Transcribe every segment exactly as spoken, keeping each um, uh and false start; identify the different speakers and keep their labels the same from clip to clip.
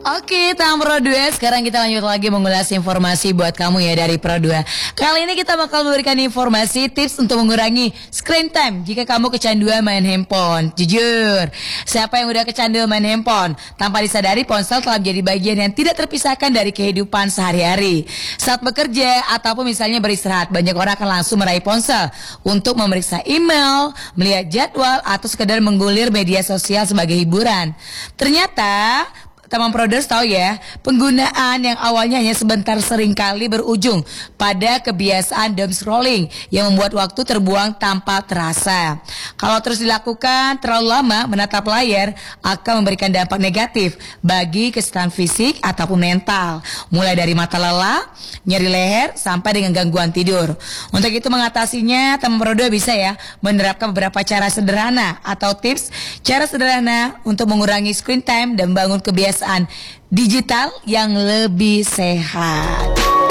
Speaker 1: Oke, Tam Pro dua. Sekarang kita lanjut lagi mengulas informasi buat kamu ya dari Pro dua. Kali ini kita bakal memberikan informasi tips untuk mengurangi screen time jika kamu kecanduan main handphone. Jujur, siapa yang udah kecanduan main handphone? Tanpa disadari ponsel telah menjadi bagian yang tidak terpisahkan dari kehidupan sehari-hari. Saat bekerja ataupun misalnya beristirahat, banyak orang akan langsung meraih ponsel untuk memeriksa email, melihat jadwal, atau sekedar menggulir media sosial sebagai hiburan. Ternyata Teman Proders tahu ya, penggunaan yang awalnya hanya sebentar seringkali berujung pada kebiasaan doom scrolling yang membuat waktu terbuang tanpa terasa. Kalau terus dilakukan terlalu lama, menatap layar akan memberikan dampak negatif bagi kesehatan fisik ataupun mental, mulai dari mata lelah, nyeri leher, sampai dengan gangguan tidur. Untuk itu mengatasinya, Teman Proders bisa ya menerapkan beberapa cara sederhana atau tips cara sederhana untuk mengurangi screen time dan membangun kebiasaan digital yang lebih sehat.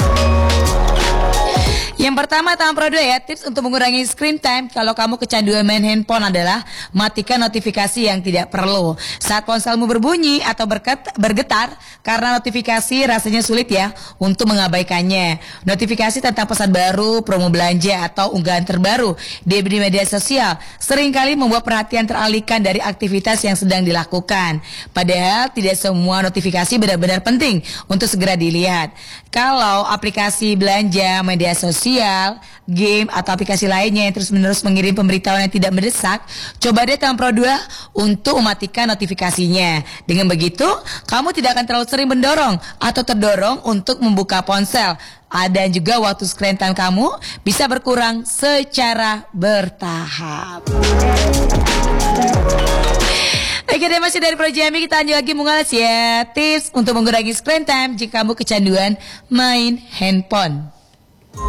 Speaker 1: Yang pertama, Teman Pro dua ya, tips untuk mengurangi screen time kalau kamu kecanduan main handphone adalah matikan notifikasi yang tidak perlu. Saat ponselmu berbunyi atau berket, bergetar karena notifikasi, rasanya sulit ya untuk mengabaikannya. Notifikasi tentang pesan baru, promo belanja, atau unggahan terbaru di media sosial seringkali membuat perhatian teralihkan dari aktivitas yang sedang dilakukan. Padahal tidak semua notifikasi benar-benar penting untuk segera dilihat. Kalau aplikasi belanja, media sosial, game, atau aplikasi lainnya yang terus-menerus mengirim pemberitahuan yang tidak mendesak, coba deh Teman Pro dua untuk mematikan notifikasinya. Dengan begitu, kamu tidak akan terlalu sering mendorong atau terdorong untuk membuka ponsel. Dan juga waktu screen time kamu bisa berkurang secara bertahap. Oke deh, masih dari Pro Jamie, kita lanjut lagi mengulas ya tips untuk mengurangi screen time jika kamu kecanduan main handphone.